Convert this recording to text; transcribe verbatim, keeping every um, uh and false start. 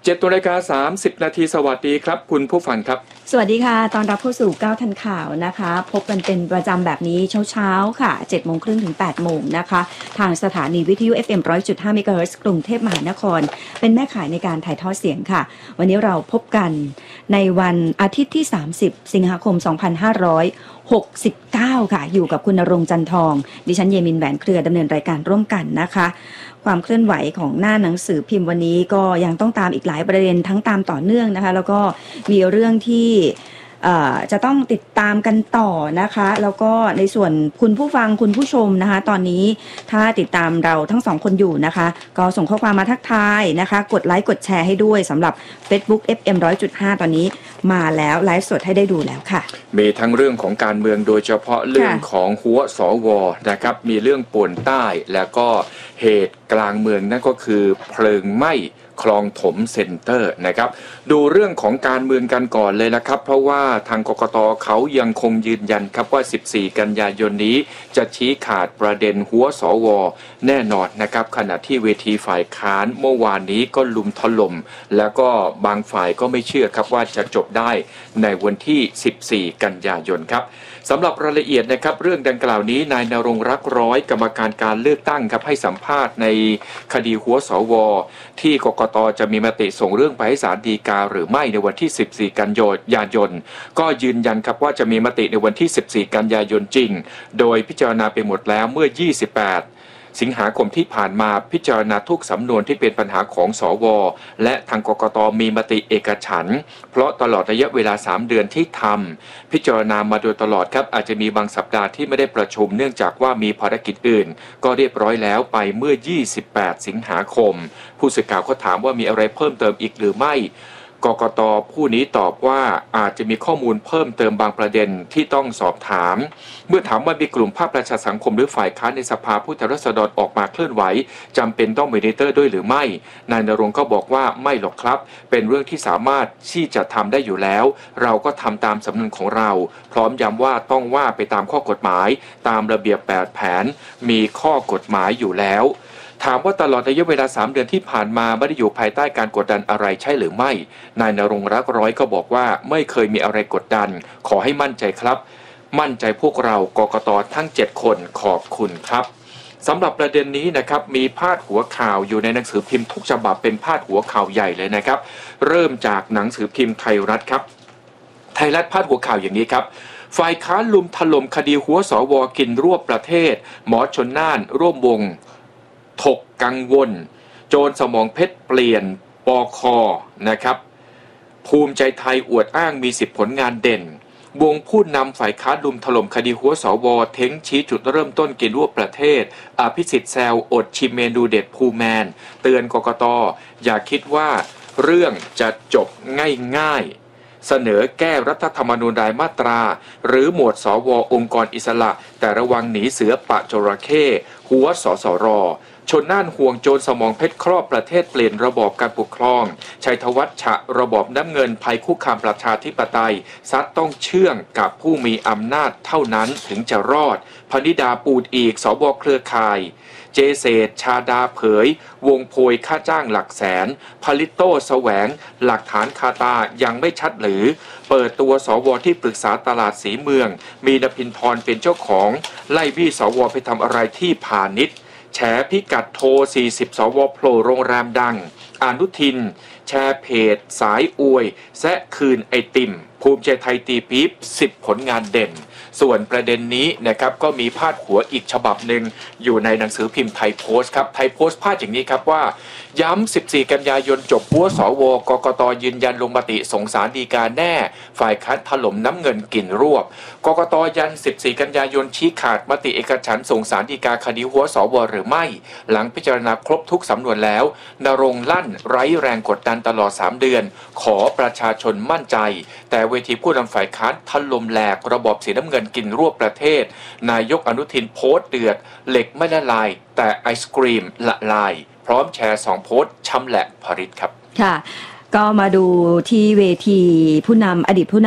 เจ็ดนาฬิกาสามสิบนาทีสวัสดีครับคุณผู้ฟังครับสวัสดีค่ะตอนรับเข้าสู่เก้าทันข่าวนะคะพบกันเป็นประจำแบบนี้เช้าๆค่ะ เจ็ดโมงครึ่งถึง แปดโมงนะคะทางสถานีวิทยุ เอฟ เอ็ม หนึ่งร้อยจุดห้า เมกะเฮิรตซ์กรุงเทพมหานครเป็นแม่ข่ายในการถ่ายทอดเสียงค่ะวันนี้เราพบกันในวันอาทิตย์ที่สามสิบสิงหาคมสองพันห้าร้อยหกสิบเก้าค่ะอยู่กับคุณณรงค์จันทองดิฉันเยมินแหวนเครือดำเนินรายการร่วมกันนะคะความเคลื่อนไหวของหน้าหนังสือพิมพ์วันนี้ก็ยังต้องตามอีกหลายประเด็นทั้งตามต่อเนื่องนะคะแล้วก็มีเรื่องที่จะต้องติดตามกันต่อนะคะแล้วก็ในส่วนคุณผู้ฟังคุณผู้ชมนะคะตอนนี้ถ้าติดตามเราทั้งสองคนอยู่นะคะก็ส่งข้อความมาทักทายนะคะกดไลค์กดแชร์ให้ด้วยสำหรับ Facebook เอฟ เอ็ม หนึ่งร้อยจุดห้า ตอนนี้มาแล้วไลฟ์สดให้ได้ดูแล้วค่ะมีทั้งเรื่องของการเมืองโดยเฉพาะเรื่องของหัวสวนะครับมีเรื่องป่วนใต้แล้วก็เหตุกลางเมืองนั่นก็คือเพลิงไหม้คลองถมเซ็นเตอร์นะครับดูเรื่องของการเมืองกันก่อนเลยนะครับเพราะว่าทางกกต.เขายังคงยืนยันครับว่าสิบสี่กันยายนนี้จะชี้ขาดประเด็นหัวสวแน่นอนนะครับขณะที่เวทีฝ่ายค้านเมื่อวานนี้ก็ลุมถล่มแล้วก็บางฝ่ายก็ไม่เชื่อครับว่าจะจบได้ในวันที่สิบสี่กันยายนครับสำหรับรายละเอียดนะครับเรื่องดังกล่าวนี้นายณรงค์รักร้อยกรรมการการเลือกตั้งครับให้สัมภาษณ์ในคดีหัวสวที่กกต.จะมีมติส่งเรื่องไปให้ศาลฎีกาหรือไม่ในวันที่สิบสี่กันยายนก็ยืนยันครับว่าจะมีมติในวันที่สิบสี่กันยายนจริงโดยพิจารณาไปหมดแล้วเมื่อยี่สิบแปดสิงหาคมที่ผ่านมาพิจารณาทุกสำนวนที่เป็นปัญหาของสวและทางกกต.มีมติเอกฉันท์เพราะตลอดระยะเวลาสามเดือนที่ทำพิจารณามาโดยตลอดครับอาจจะมีบางสัปดาห์ที่ไม่ได้ประชุมเนื่องจากว่ามีภารกิจอื่นก็เรียบร้อยแล้วไปเมื่อยี่สิบแปดสิงหาคมผู้สื่อข่าวก็ถามว่ามีอะไรเพิ่มเติมอีกหรือไม่กกต.ผู้นี้ตอบว่าอาจจะมีข้อมูลเพิ่มเติมบางประเด็นที่ต้องสอบถามเมื่อถามว่ามีกลุ่มภาคประชาสังคมหรือฝ่ายค้านในสภาผู้แทนราษฎรออกมาเคลื่อนไหวจำเป็นต้องมอนิเตอร์ด้วยหรือไม่นายณรงค์ก็บอกว่าไม่หรอกครับเป็นเรื่องที่สามารถที่จะทำได้อยู่แล้วเราก็ทำตามสำนวนของเราพร้อมย้ำว่าต้องว่าไปตามข้อกฎหมายตามระเบียบแปดแผนมีข้อกฎหมายอยู่แล้วถามว่าตลอดระยะเวลาสามเดือนที่ผ่านมาไม่ได้อยู่ภายใต้การกดดันอะไรใช่หรือไม่นายณรงค์รักร้อยก็บอกว่าไม่เคยมีอะไรกดดันขอให้มั่นใจครับมั่นใจพวกเรากกต.ทั้งเจ็ดคนขอบคุณครับสำหรับประเด็นนี้นะครับมีพาดหัวข่าวอยู่ในหนังสือพิมพ์ทุกฉบับเป็นพาดหัวข่าวใหญ่เลยนะครับเริ่มจากหนังสือพิมพ์ไทยรัฐครับไทยรัฐพาดหัวข่าวอย่างนี้ครับฝ่ายค้านลุมถล่มคดีหัวสวกินรวบประเทศหมอชลน่านร่วมวงถกกังวลโจรสมองเพชรเปลี่ยนปคนะครับภูมิใจไทยอวดอ้างมีสิบผลงานเด่นวงผู้นำฝ่ายค้านลุมถล่มคดีหัวสวเท้งชี้จุดเริ่มต้นกินรวบประเทศอภิสิทธิ์แซวอดชิมเมนูเด็ดภูแมนเตือนกกต.อย่าคิดว่าเรื่องจะจบง่ายๆเสนอแก้รัฐธรรมนูญรายมาตราหรือหมวดสวองค์กรอิสระแต่ระวังหนีเสือปะจระเข้หัวสสรชนน่านห่วงโจรสมองเพชรครอบประเทศเปลี่ยนระบอบการปกครองชัยธวัชชะระบอบน้ำเงินภัยคุกคามประชาธิปไตยซัดต้องเชื่องกับผู้มีอำนาจเท่านั้นถึงจะรอดพนิดาปูดอีกสบเครือข่ายเจเศษชาดาเผยวงโพยค่าจ้างหลักแสนผลิตโต้แสวงหลักฐานคาตายังไม่ชัดหรือเปิดตัวสวที่ปรึกษาตลาดสีเมืองมีนภินทรเป็นเจ้าของไล่บี้สวไปทำอะไรที่พาณิชย์แฉพิกัดโทรสี่สิบสวโผล่โรงแรมดังอนุทินแชร์เพจสายอวยแซะคืนไอติมภูมิใจไทยตีปี๊บสิบผลงานเด่นส่วนประเด็นนี้นะครับก็มีพาดหัวอีกฉบับหนึ่งอยู่ในหนังสือพิมพ์ไทยโพสต์ครับไทยโพสต์พาดอย่างนี้ครับว่าย้ำสิบสี่กันยายนจบหัวสวกกต.ยืนยันลงมติส่งศาลฎีกาแน่ฝ่ายค้านถล่มน้ำเงินกินรวบกกต.ยันสิบสี่กันยายนชี้ขาดมติเอกฉันท์ส่งศาลฎีกาคดีหัวสวหรือไม่หลังพิจารณาครบทุกสำนวนแล้วณรงค์ลั่นไร้แรงกดดันตลอดสามเดือนขอประชาชนมั่นใจแต่เวทีผู้นำฝ่ายค้านถล่มแหลกระบอบสีน้ำเงินกินรวบประเทศนายกอนุทินโพสต์เดือดเหล็กไม่ละลายแต่ไอศกรีมละลายพร้อมแชร์สองโพสต์ชำแหละผลิตครับค่ะก็มาดูที่เวทีผู้นำอดีตผู้นำ